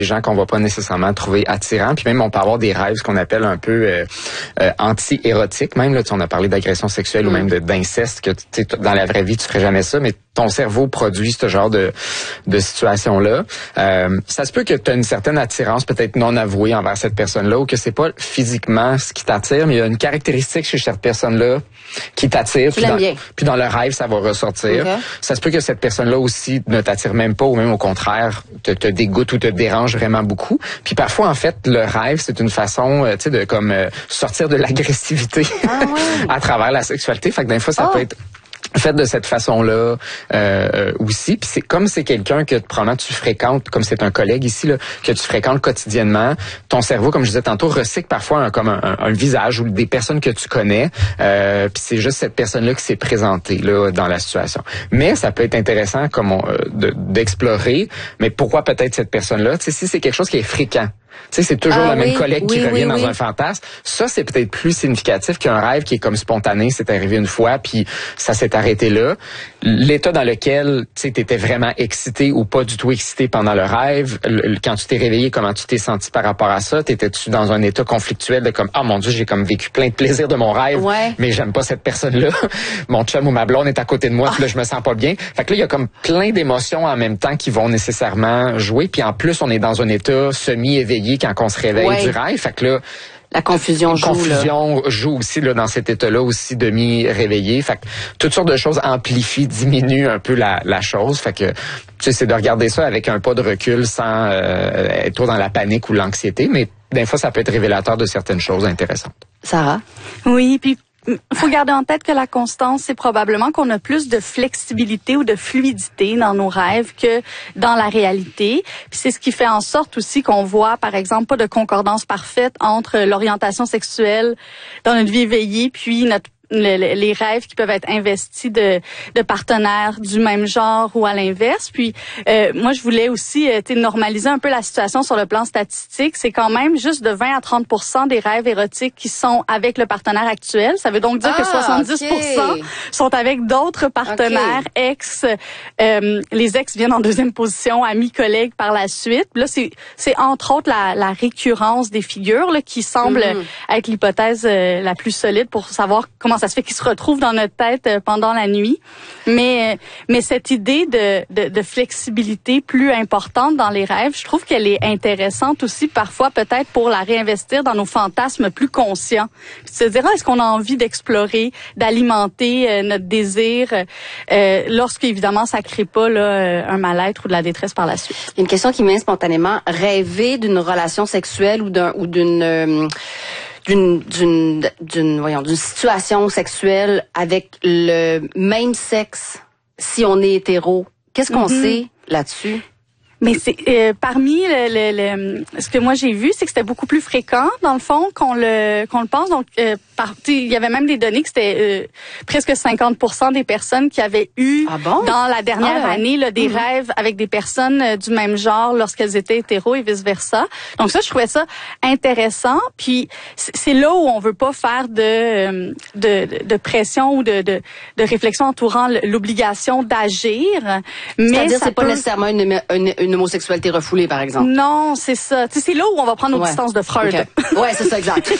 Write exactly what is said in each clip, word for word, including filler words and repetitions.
des gens qu'on va pas nécessairement trouver attirants. Puis même, on peut avoir des rêves, ce qu'on appelle un peu euh, euh, anti-érotiques. Même, là, on a parlé d'agression sexuelle mm. ou même de, d'inceste, que tu sais, dans la vraie vie, tu ferais jamais ça, mais ton cerveau produit ce genre de, de situation-là. Euh, ça se peut que tu as une certaine attirance peut-être non avouée envers cette personne-là ou que c'est pas physiquement ce qui t'attire, mais il y a une caractéristique chez cette personne-là qui t'attire. Puis dans, puis dans le rêve, ça va ressortir. Okay. Ça se peut que cette personne-là aussi ne t'attire même pas ou même au contraire te, te dégoûte ou te dérange vraiment beaucoup. Puis parfois, en fait, le rêve, c'est une façon euh, tu sais, de comme euh, sortir de l'agressivité ah, ouais. à travers la sexualité. Fait que des fois, ça oh. peut être fait de cette façon-là euh, aussi. Puis c'est comme c'est quelqu'un que probablement tu fréquentes, comme c'est un collègue ici, là, que tu fréquentes quotidiennement, ton cerveau, comme je disais tantôt, recycle parfois un, comme un, un, un visage ou des personnes que tu connais. Euh, puis c'est juste cette personne-là qui s'est présentée là dans la situation. Mais ça peut être intéressant comme on, euh, de, d'explorer. Mais pourquoi peut-être cette personne-là? Tu sais, si c'est quelque chose qui est fréquent. Tu sais, c'est toujours ah, le oui, même collègue oui, qui revient oui, dans oui. un fantasme. Ça, c'est peut-être plus significatif qu'un rêve qui est comme spontané. C'est arrivé une fois, puis ça s'est arrêté là. L'état dans lequel tu étais vraiment excité ou pas du tout excité pendant le rêve, le, quand tu t'es réveillé, comment tu t'es senti par rapport à ça? T'étais-tu dans un état conflictuel de comme, ah mon Dieu, j'ai comme vécu plein de plaisir de mon rêve, ouais. mais j'aime pas cette personne-là. Mon chum ou ma blonde est à côté de moi, ah. puis là, je me sens pas bien. Fait que là, il y a comme plein d'émotions en même temps qui vont nécessairement jouer. Puis en plus, on est dans un état semi-éveillé quand on se réveille ouais. du rêve. Fait que là, la confusion joue. confusion joue aussi là, dans cet état-là, aussi demi-réveillé. Fait que toutes sortes de choses amplifient, diminuent un peu la, la chose. Fait que tu sais, c'est de regarder ça avec un pas de recul sans euh, être trop dans la panique ou l'anxiété. Mais des fois, ça peut être révélateur de certaines choses intéressantes. Sarah? Oui, puis il faut garder en tête que la constance, c'est probablement qu'on a plus de flexibilité ou de fluidité dans nos rêves que dans la réalité. Puis c'est ce qui fait en sorte aussi qu'on voit, par exemple, pas de concordance parfaite entre l'orientation sexuelle dans notre vie éveillée puis notre Le, le, les rêves qui peuvent être investis de, de partenaires du même genre ou à l'inverse. Puis euh, moi, je voulais aussi euh, normaliser un peu la situation sur le plan statistique. C'est quand même juste de vingt à trente pour cent des rêves érotiques qui sont avec le partenaire actuel. Ça veut donc dire ah, que soixante-dix pour cent okay. sont avec d'autres partenaires, okay. ex. Euh, les ex viennent en deuxième position, amis, collègues par la suite. Là, c'est, c'est entre autres la, la récurrence des figures là, qui semble mm-hmm. être l'hypothèse euh, la plus solide pour savoir comment ça se fait qu'ils se retrouvent dans notre tête pendant la nuit. Mais mais cette idée de, de, de flexibilité plus importante dans les rêves, je trouve qu'elle est intéressante aussi parfois peut-être pour la réinvestir dans nos fantasmes plus conscients. Puis se dire, ah, est-ce qu'on a envie d'explorer, d'alimenter euh, notre désir euh, lorsque évidemment ça crée pas là, un mal-être ou de la détresse par la suite. Il y a une question qui me vient spontanément. Rêver d'une relation sexuelle ou d'un ou d'une euh, d'une d'une d'une voyons d'une situation sexuelle avec le même sexe si on est hétéro. Qu'est-ce qu'on mm-hmm. sait là-dessus? Mais c'est euh, parmi le, le, le ce que moi j'ai vu, c'est que c'était beaucoup plus fréquent dans le fond qu'on le qu'on le pense. Donc euh, par, il y avait même des données que c'était euh, presque cinquante pour cent des personnes qui avaient eu ah bon? dans la dernière ah, année là, des mmh. rêves avec des personnes euh, du même genre lorsqu'elles étaient hétéros et vice versa. Donc ça, je trouvais ça intéressant. Puis c'est là où on veut pas faire de de, de pression ou de, de de réflexion entourant l'obligation d'agir. Mais c'est-à-dire ça c'est peut... pas nécessairement une, une, une homosexualité refoulée, par exemple. Non, c'est ça. Tu sais, c'est là où on va prendre nos ouais. distances de Freud. Okay. Ouais, c'est ça, exact.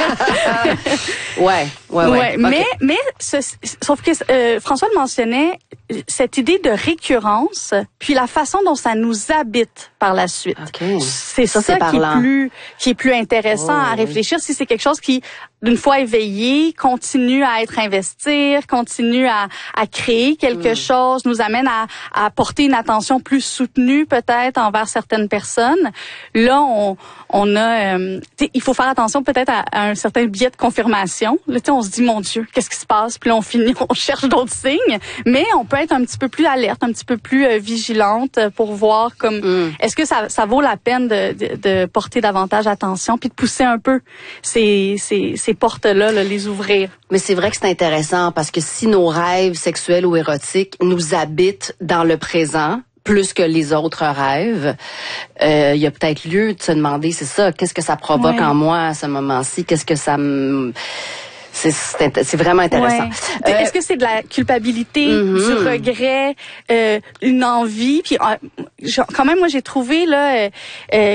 ouais, ouais, ouais. ouais okay. Mais, mais, ce, sauf que euh, François le mentionnait, cette idée de récurrence, puis la façon dont ça nous habite par la suite. Okay. C'est ça, ça c'est qui est plus, qui est plus intéressant oh, à réfléchir. Oui. Si c'est quelque chose qui, d'une fois éveillé, continue à être investir, continue à, à créer quelque mm. chose, nous amène à, à porter une attention plus soutenue peut-être envers certaines personnes. Là, on, on a, euh, il faut faire attention peut-être à, à un certain biais de confirmation. Là, on se dit, mon Dieu, qu'est-ce qui se passe? Puis là, on finit, on cherche d'autres signes. Mais on peut être un petit peu plus alerte, un petit peu plus euh, vigilante pour voir comme, mm. est-ce que ça, ça vaut la peine de, de, de porter davantage attention puis de pousser un peu ces, ces, ces portes-là, là, les ouvrir. Mais c'est vrai que c'est intéressant parce que si nos rêves sexuels ou érotiques nous habitent dans le présent, plus que les autres rêves, euh, il y a peut-être lieu de se demander, c'est ça, qu'est-ce que ça provoque ouais. en moi à ce moment-ci? Qu'est-ce que ça me... C'est, c'est, c'est vraiment intéressant. Ouais. Euh, Est-ce que c'est de la culpabilité, mm-hmm. du regret, euh, une envie? Puis euh, quand même, moi, j'ai trouvé là... Euh,